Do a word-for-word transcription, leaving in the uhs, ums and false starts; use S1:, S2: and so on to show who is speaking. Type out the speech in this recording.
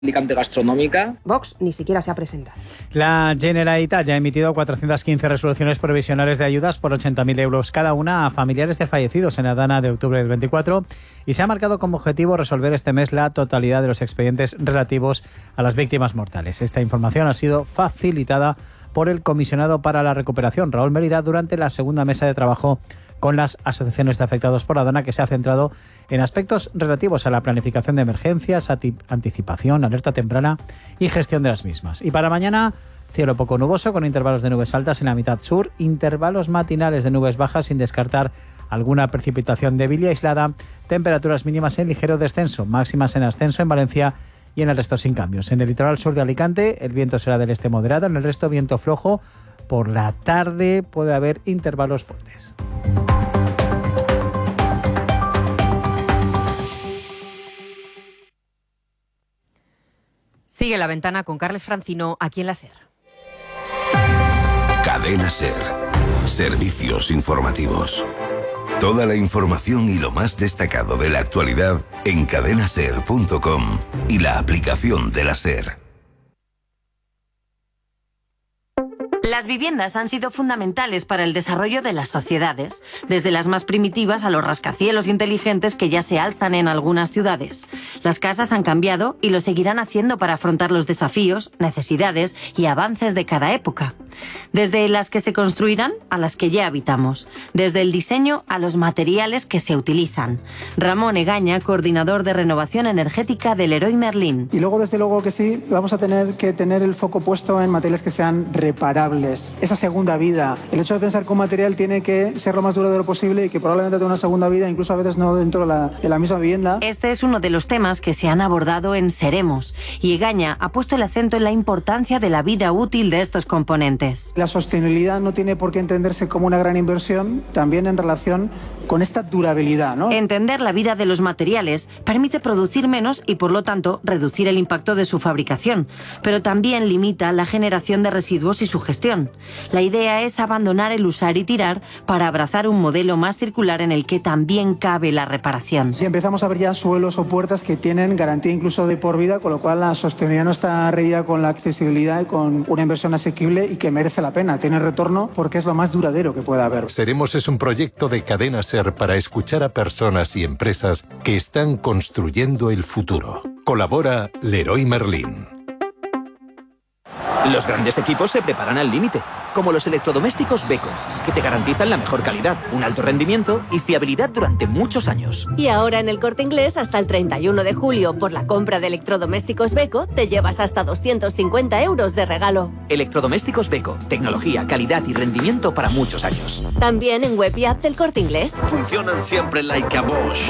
S1: Alicante Gastronómica.
S2: Vox ni siquiera se ha presentado.
S3: La Generalitat ya ha emitido cuatrocientas quince resoluciones provisionales de ayudas por ochenta mil euros cada una a familiares de fallecidos en la Dana de octubre del veinticuatro y se ha marcado como objetivo resolver este mes la totalidad de los expedientes relativos a las víctimas mortales. Esta información ha sido facilitada por el comisionado para la recuperación, Raúl Mérida, durante la segunda mesa de trabajo con las asociaciones de afectados por la Dana, que se ha centrado en aspectos relativos a la planificación de emergencias, anticipación, alerta temprana y gestión de las mismas. Y para mañana, cielo poco nuboso con intervalos de nubes altas en la mitad sur, intervalos matinales de nubes bajas sin descartar alguna precipitación débil y aislada, temperaturas mínimas en ligero descenso, máximas en ascenso en Valencia y en el resto sin cambios. En el litoral sur de Alicante el viento será del este moderado, en el resto viento flojo. Por la tarde puede haber intervalos fuertes.
S2: Sigue La Ventana con Carles Francino aquí en la SER.
S4: Cadena SER. Servicios informativos. Toda la información y lo más destacado de la actualidad en cadena ser punto com y la aplicación de la SER.
S5: Las viviendas han sido fundamentales para el desarrollo de las sociedades, desde las más primitivas a los rascacielos inteligentes que ya se alzan en algunas ciudades. Las casas han cambiado y lo seguirán haciendo para afrontar los desafíos, necesidades y avances de cada época. Desde las que se construirán a las que ya habitamos, desde el diseño a los materiales que se utilizan. Ramón Egaña, coordinador de renovación energética del Leroy Merlin.
S6: Y luego, desde luego que sí, vamos a tener que tener el foco puesto en materiales que sean reparables. Esa segunda vida, el hecho de pensar que un material tiene que ser lo más duradero posible y que probablemente tenga una segunda vida, incluso a veces no dentro de la, de la misma vivienda.
S5: Este es uno de los temas que se han abordado en Seremos, y Egaña ha puesto el acento en la importancia de la vida útil de estos componentes.
S6: La sostenibilidad no tiene por qué entenderse como una gran inversión, también en relación con esta durabilidad, ¿no?
S5: Entender la vida de los materiales permite producir menos y, por lo tanto, reducir el impacto de su fabricación, pero también limita la generación de residuos y su gestión. La idea es abandonar el usar y tirar para abrazar un modelo más circular en el que también cabe la reparación.
S6: Si empezamos a ver ya suelos o puertas que tienen garantía incluso de por vida, con lo cual la sostenibilidad no está reñida con la accesibilidad y con una inversión asequible y que merece la pena, tiene retorno porque es lo más duradero que pueda haber.
S7: Seremos es un proyecto de Cadena SER para escuchar a personas y empresas que están construyendo el futuro. Colabora Leroy Merlin.
S8: Los grandes equipos se preparan al límite, como los electrodomésticos Beko, que te garantizan la mejor calidad, un alto rendimiento y fiabilidad durante muchos años.
S9: Y ahora en el Corte Inglés, hasta el treinta y uno de julio, por la compra de electrodomésticos Beko, te llevas hasta doscientos cincuenta euros de regalo.
S8: Electrodomésticos Beko, tecnología, calidad y rendimiento para muchos años.
S9: También en web y app del Corte Inglés.
S10: Funcionan siempre like a Bosch.